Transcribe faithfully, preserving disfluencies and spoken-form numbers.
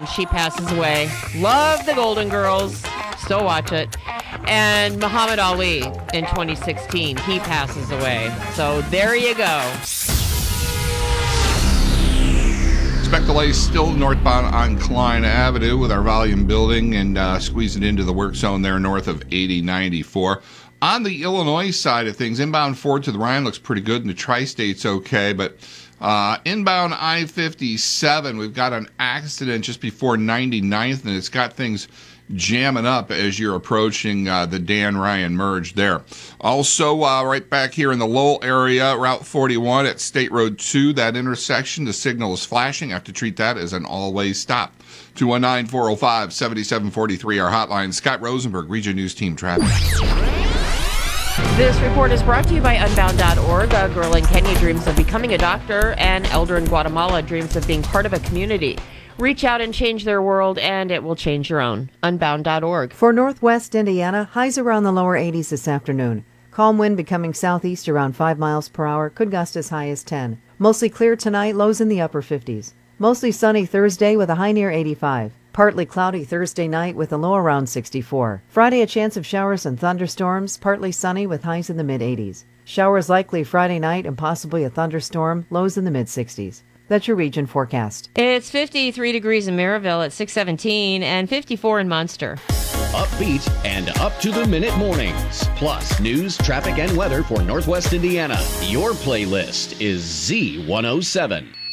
and she passes away. Love the Golden Girls. Still watch it. And Muhammad Ali in twenty sixteen, he passes away. So there you go. Expect delays still northbound on Klein Avenue with our volume building and uh, squeezing into the work zone there north of eighty ninety-four. On the Illinois side of things, inbound Ford to the Rhine looks pretty good, and the Tri-State's okay, but uh, inbound I fifty-seven, we've got an accident just before ninety-ninth, and it's got things jamming up as you're approaching uh, the Dan Ryan merge there. Also, uh, right back here in the Lowell area, Route forty-one at State Road two, that intersection, the signal is flashing. I have to treat that as an all-way stop. two one nine, four oh five, seven seven four three, our hotline. Scott Rosenberg, Region News Team Traffic. This report is brought to you by Unbound dot org. A girl in Kenya dreams of becoming a doctor. An elder in Guatemala dreams of being part of a community. Reach out and change their world, and it will change your own. Unbound dot org. For Northwest Indiana, highs around the lower eighties this afternoon. Calm wind becoming southeast around five miles per hour, could gust as high as ten. Mostly clear tonight, lows in the upper fifties. Mostly sunny Thursday with a high near eighty-five. Partly cloudy Thursday night with a low around sixty-four. Friday, a chance of showers and thunderstorms, partly sunny with highs in the mid-eighties. Showers likely Friday night and possibly a thunderstorm, lows in the mid-sixties. That's your region forecast. It's fifty-three degrees in Maryville at six seventeen and fifty-four in Munster. Upbeat and up-to-the-minute mornings. Plus news, traffic, and weather for Northwest Indiana. Your playlist is Z one oh seven.